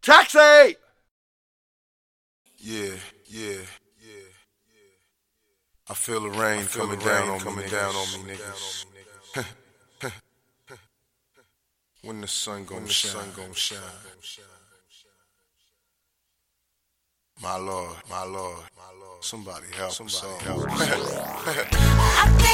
Taxi! Yeah. I feel the rain coming down on me, niggas. When the sun gon' shine. My Lord, somebody help, somebody help.